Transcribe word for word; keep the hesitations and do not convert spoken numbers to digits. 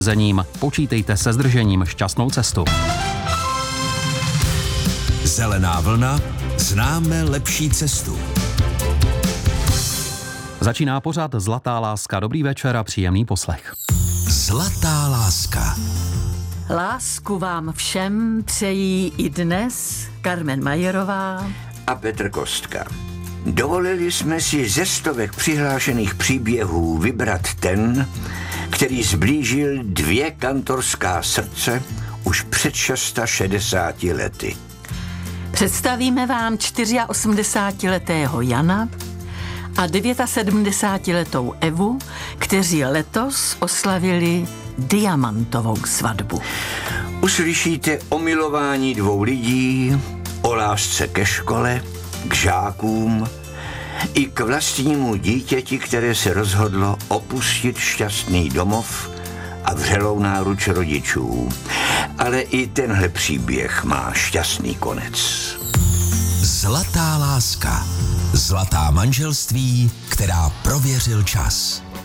Zením počítejte se zdržením šťastnou cestu. Zelená vlna, známe lepší cestu. Začíná pořad Zlatá láska. Dobrý večer a příjemný poslech. Zlatá láska. Lásku vám všem přejí i dnes Karmen Majerová a Petr Kostka. Dovolili jsme si ze stovek přihlášených příběhů vybrat ten, který zblížil dvě kantorská srdce už před šedesáti šesti lety. Představíme vám osmdesátičtyřletého Jana a sedmdesátidevátiletou Evu, kteří letos oslavili diamantovou svatbu. Uslyšíte o milování dvou lidí, o lásce ke škole, k žákům i k vlastnímu dítěti, které se rozhodlo opustit šťastný domov a vřelou náruč rodičů. Ale i tenhle příběh má šťastný konec. Zlatá láska. Zlatá manželství, která prověřil čas.